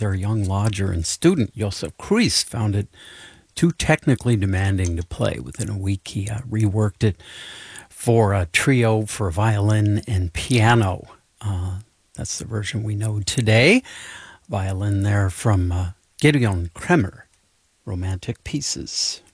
their young lodger and student, Josef Kruis, found it too technically demanding to play. Within a week, he reworked it for a trio for violin and piano. That's the version we know today. Violin there from Gideon Kremer, Romantic Pieces.